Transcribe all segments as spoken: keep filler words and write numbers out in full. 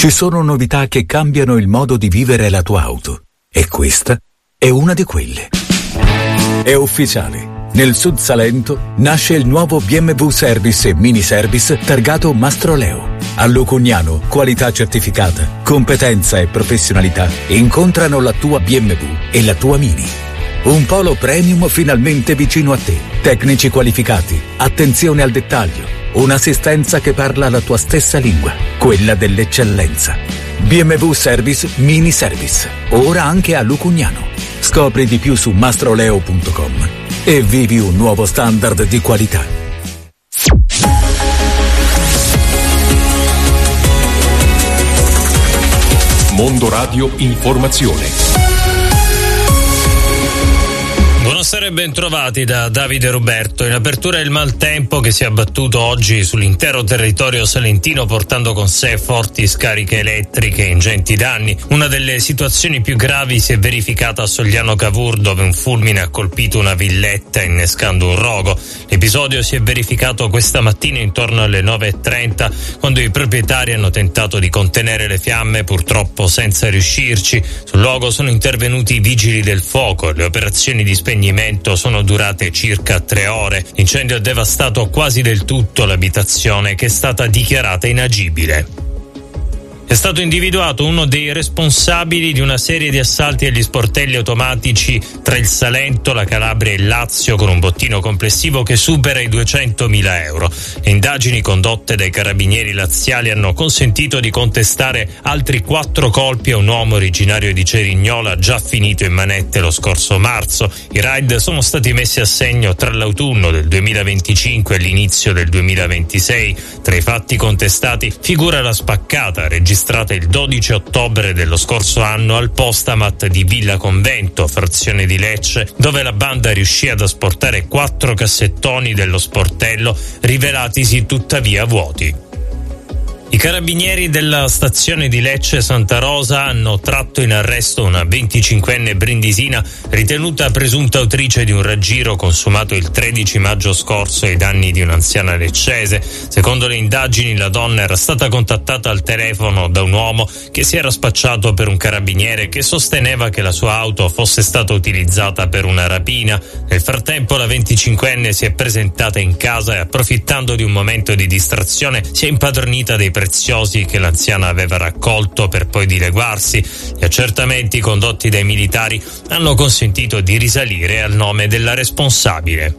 Ci sono novità che cambiano il modo di vivere la tua auto e questa è una di quelle. È ufficiale. Nel Sud Salento nasce il nuovo B M W Service e Mini Service targato Mastroleo. A Lucugnano, qualità certificata, competenza e professionalità incontrano la tua B M W e la tua Mini. Un polo premium finalmente vicino a te. Tecnici qualificati, attenzione al dettaglio, un'assistenza che parla la tua stessa lingua, quella dell'eccellenza. B M W Service Mini Service, ora anche a Lucugnano. Scopri di più su mastroleo punto com e vivi un nuovo standard di qualità. Mondo Radio Informazione. Buonasera e bentrovati da Davide Roberto. In apertura il maltempo che si è abbattuto oggi sull'intero territorio salentino portando con sé forti scariche elettriche e ingenti danni. Una delle situazioni più gravi si è verificata a Sogliano Cavour, dove un fulmine ha colpito una villetta innescando un rogo. L'episodio si è verificato questa mattina intorno alle nove e trenta, quando i proprietari hanno tentato di contenere le fiamme, purtroppo senza riuscirci. Sul luogo sono intervenuti i vigili del fuoco e le operazioni di spegnimento sono durate circa tre ore. L'incendio ha devastato quasi del tutto l'abitazione, che è stata dichiarata inagibile. È stato individuato uno dei responsabili di una serie di assalti agli sportelli automatici tra il Salento, la Calabria e il Lazio, con un bottino complessivo che supera i duecentomila euro. Le indagini condotte dai carabinieri laziali hanno consentito di contestare altri quattro colpi a un uomo originario di Cerignola, già finito in manette lo scorso marzo. I raid sono stati messi a segno tra l'autunno del duemilaventicinque e l'inizio del duemilaventisei. Tra i fatti contestati figura la spaccata registrata il dodici ottobre dello scorso anno al Postamat di Villa Convento, frazione di Lecce, dove la banda riuscì ad asportare quattro cassettoni dello sportello, rivelatisi tuttavia vuoti. I carabinieri della stazione di Lecce Santa Rosa hanno tratto in arresto una venticinquenne brindisina ritenuta presunta autrice di un raggiro consumato il tredici maggio scorso ai danni di un'anziana leccese. Secondo le indagini, la donna era stata contattata al telefono da un uomo che si era spacciato per un carabiniere che sosteneva che la sua auto fosse stata utilizzata per una rapina. Nel frattempo la venticinquenne si è presentata in casa e, approfittando di un momento di distrazione, si è impadronita dei preziosi che l'anziana aveva raccolto per poi dileguarsi. Gli accertamenti condotti dai militari hanno consentito di risalire al nome della responsabile.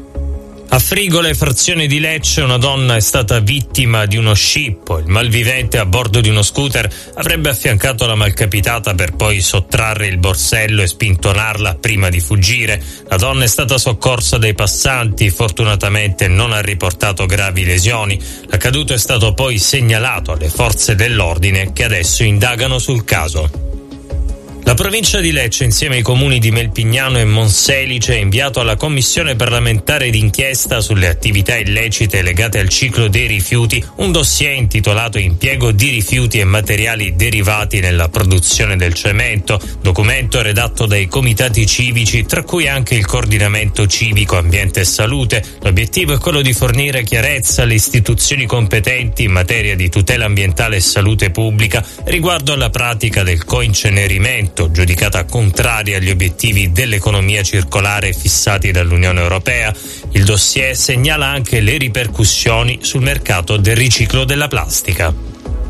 A Frigole, frazione di Lecce, una donna è stata vittima di uno scippo. Il malvivente, a bordo di uno scooter, avrebbe affiancato la malcapitata per poi sottrarre il borsello e spintonarla prima di fuggire. La donna è stata soccorsa dai passanti, fortunatamente non ha riportato gravi lesioni. L'accaduto è stato poi segnalato alle forze dell'ordine, che adesso indagano sul caso. La provincia di Lecce, insieme ai comuni di Melpignano e Monselice, ha inviato alla Commissione parlamentare d'inchiesta sulle attività illecite legate al ciclo dei rifiuti un dossier intitolato Impiego di rifiuti e materiali derivati nella produzione del cemento, documento redatto dai comitati civici, tra cui anche il coordinamento civico ambiente e salute. L'obiettivo è quello di fornire chiarezza alle istituzioni competenti in materia di tutela ambientale e salute pubblica riguardo alla pratica del coincenerimento, giudicata contraria agli obiettivi dell'economia circolare fissati dall'Unione Europea. Il dossier segnala anche le ripercussioni sul mercato del riciclo della plastica.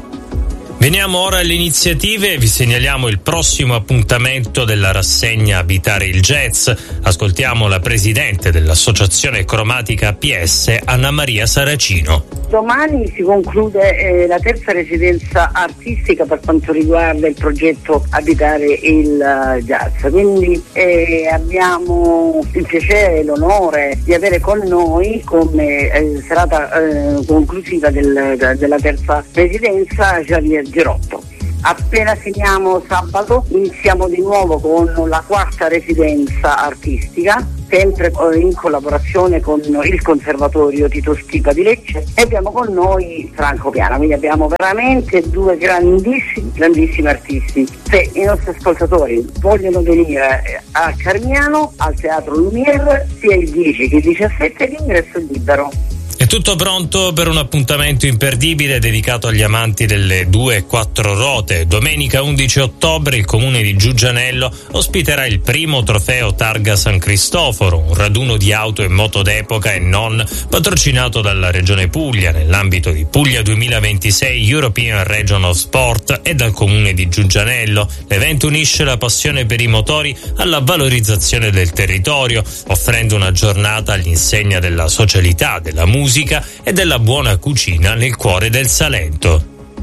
Veniamo ora alle iniziative e vi segnaliamo il prossimo appuntamento della rassegna Abitare il Jazz. Ascoltiamo la presidente dell'Associazione Cromatica A P S, Anna Maria Saracino. Domani si conclude eh, la terza residenza artistica per quanto riguarda il progetto Abitare il uh, Jazz, quindi eh, abbiamo il piacere e l'onore di avere con noi come eh, serata eh, conclusiva del, de, della terza residenza Javier Girotto. Appena finiamo sabato iniziamo di nuovo con la quarta residenza artistica, sempre in collaborazione con il Conservatorio Tito Stipa di Lecce, e abbiamo con noi Franco Piana, quindi abbiamo veramente due grandissimi, grandissimi artisti. Se i nostri ascoltatori vogliono venire a Carmignano, al Teatro Lumière, sia il dieci che il diciassette, l'ingresso è libero. E tutto pronto per un appuntamento imperdibile dedicato agli amanti delle due e quattro ruote. Domenica undici ottobre il comune di Giugianello ospiterà il primo trofeo Targa San Cristoforo, un raduno di auto e moto d'epoca e non, patrocinato dalla Regione Puglia nell'ambito di Puglia duemilaventisei European Region of Sport e dal comune di Giugianello. L'evento unisce la passione per i motori alla valorizzazione del territorio, offrendo una giornata all'insegna della socialità, della musica e della buona cucina nel cuore del Salento.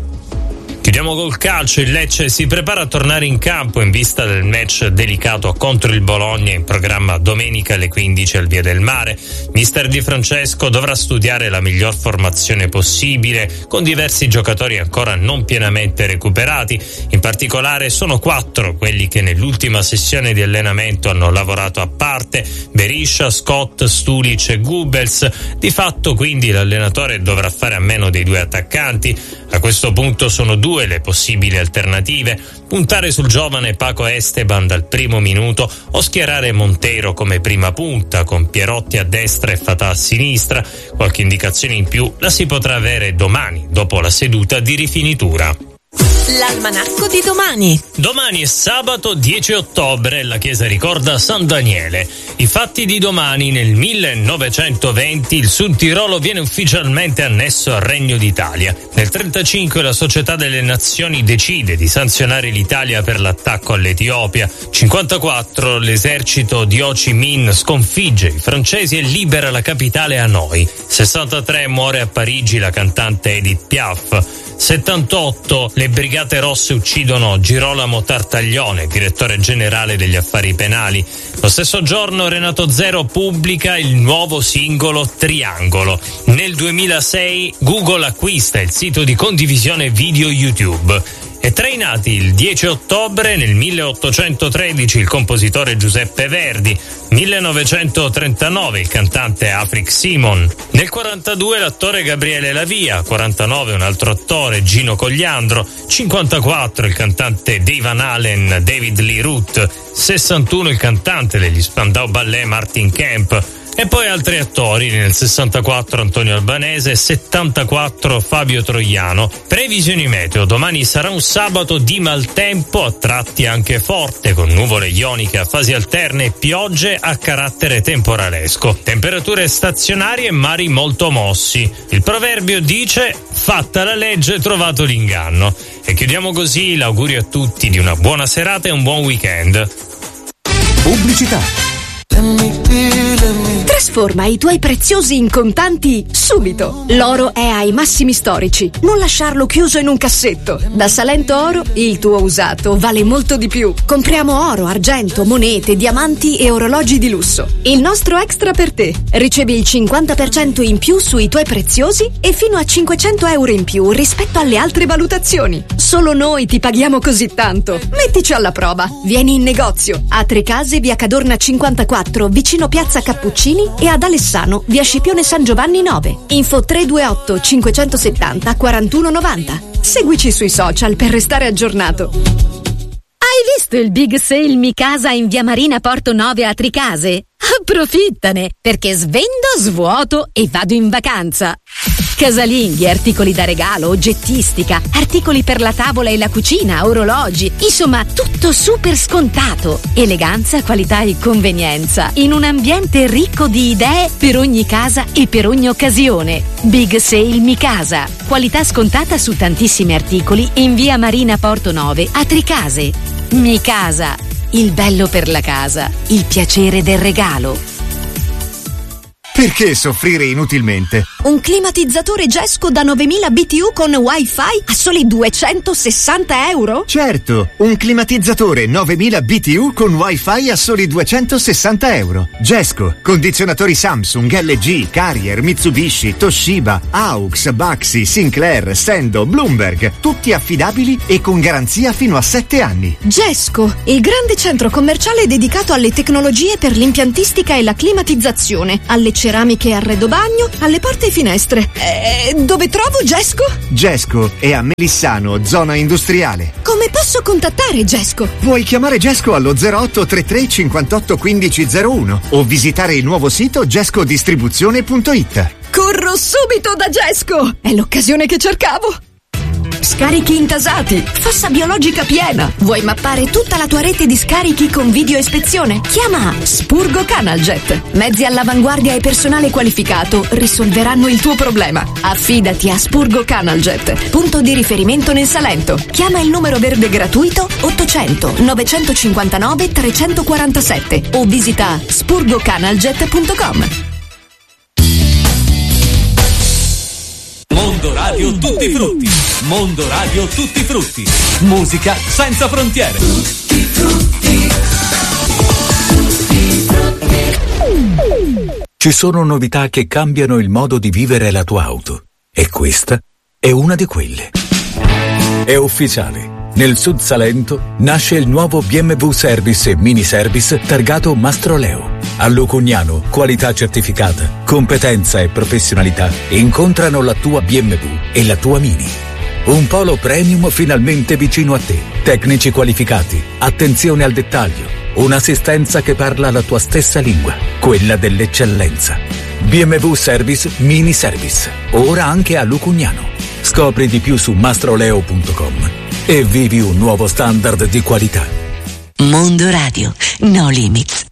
Chiudiamo col calcio. Il Lecce si prepara a tornare in campo in vista del match delicato contro il Bologna in programma domenica alle quindici al Via del Mare. Mister Di Francesco dovrà studiare la miglior formazione possibile con diversi giocatori ancora non pienamente recuperati. In particolare sono quattro quelli che nell'ultima sessione di allenamento hanno lavorato a parte: Beriscia, Scott, Stulic e Goebbels. Di fatto quindi l'allenatore dovrà fare a meno dei due attaccanti. A questo punto sono due le possibili alternative: puntare sul giovane Paco Esteban dal primo minuto o schierare Montero come prima punta con Pierotti a destra e Fatà a sinistra. Qualche indicazione in più la si potrà avere domani dopo la seduta di rifinitura. L'almanacco di domani. Domani è sabato dieci ottobre e la chiesa ricorda San Daniele. I fatti di domani: nel millenovecentoventi il Sud Tirolo viene ufficialmente annesso al Regno d'Italia. Nel trentacinque la Società delle Nazioni decide di sanzionare l'Italia per l'attacco all'Etiopia. cinquantaquattro l'esercito di Ho Chi Minh sconfigge i francesi e libera la capitale Hanoi. sessantatré muore a Parigi la cantante Edith Piaf. settantotto le Brigate Rosse uccidono Girolamo Tartaglione, direttore generale degli affari penali. Lo stesso giorno Renato Zero pubblica il nuovo singolo Triangolo. Nel duemilasei Google acquista il sito di condivisione video YouTube. E tra i nati il dieci ottobre nel milleottocentotredici il compositore Giuseppe Verdi, millenovecentotrentanove il cantante Afrik Simon, nel quarantadue l'attore Gabriele Lavia, quarantanove un altro attore Gino Cogliandro, cinquantaquattro il cantante dei Van Halen David Lee Roth, sessantuno il cantante degli Spandau Ballet Martin Kemp. E poi altri attori: nel sessantaquattro Antonio Albanese, settantaquattro Fabio Troiano. Previsioni meteo: domani sarà un sabato di maltempo, a tratti anche forte, con nuvole ioniche a fasi alterne e piogge a carattere temporalesco. Temperature stazionarie e mari molto mossi. Il proverbio dice: fatta la legge, trovato l'inganno. E chiudiamo così l'augurio a tutti di una buona serata e un buon weekend. Pubblicità. Trasforma i tuoi preziosi in contanti subito. L'oro è ai massimi storici. Non lasciarlo chiuso in un cassetto. Da Salento Oro il tuo usato vale molto di più. Compriamo oro, argento, monete, diamanti e orologi di lusso. Il nostro extra per te. Ricevi il cinquanta per cento in più sui tuoi preziosi e fino a cinquecento euro in più rispetto alle altre valutazioni. Solo noi ti paghiamo così tanto. Mettici alla prova. Vieni in negozio a Trecase, via Cadorna cinquantaquattro, vicino Piazza Cappuccini, e ad Alessano, via Scipione San Giovanni nove. Info tre due otto cinquecentosettanta quarantuno novanta. Seguici sui social per restare aggiornato. Hai visto il big sale Mi Casa in via Marina Porto nove a Tricase? Approfittane, perché svendo, svuoto e vado in vacanza. Casalinghi, articoli da regalo, oggettistica, articoli per la tavola e la cucina, orologi, insomma tutto super scontato. Eleganza, qualità e convenienza in un ambiente ricco di idee per ogni casa e per ogni occasione. Big Sale Mi Casa, qualità scontata su tantissimi articoli in via Marina Porto nove a Tricase. Mi Casa, il bello per la casa, il piacere del regalo. Perché soffrire inutilmente? Un climatizzatore Gesco da novemila B T U con Wi-Fi a soli duecentosessanta euro? Certo, un climatizzatore novemila B T U con Wi-Fi a soli duecentosessanta euro. Gesco, condizionatori Samsung, L G, Carrier, Mitsubishi, Toshiba, Aux, Baxi, Sinclair, Sendo, Bloomberg, tutti affidabili e con garanzia fino a sette anni. Gesco, il grande centro commerciale dedicato alle tecnologie per l'impiantistica e la climatizzazione, alle ceramiche e arredo bagno, alle porte e finestre. Eh, dove trovo Gesco? Gesco è a Melissano, zona industriale. Come posso contattare Gesco? Puoi chiamare Gesco allo zero otto trentatré cinquantotto quindici zero uno o visitare il nuovo sito gescodistribuzione punto it. Corro subito da Gesco! È l'occasione che cercavo! Scarichi intasati, fossa biologica piena. Vuoi mappare tutta la tua rete di scarichi con video ispezione? Chiama Spurgo Canaljet. Mezzi all'avanguardia e personale qualificato risolveranno il tuo problema. Affidati a Spurgo Canaljet, punto di riferimento nel Salento. Chiama il numero verde gratuito ottocento novecentocinquantanove trecentoquarantasette o visita spurgo canaljet punto com. Mondo Radio Tutti Frutti. Mondo Radio Tutti Frutti. Musica senza frontiere. Tutti Frutti. Ci sono novità che cambiano il modo di vivere la tua auto. E questa è una di quelle. È ufficiale. Nel Sud Salento nasce il nuovo B M W Service e Mini Service targato Mastroleo. A Lucugnano, qualità certificata, competenza e professionalità incontrano la tua B M W e la tua Mini. Un polo premium finalmente vicino a te. Tecnici qualificati, attenzione al dettaglio, un'assistenza che parla la tua stessa lingua, quella dell'eccellenza. B M W Service Mini Service, ora anche a Lucugnano. Scopri di più su mastroleo punto com e vivi un nuovo standard di qualità. Mondo Radio, no limits,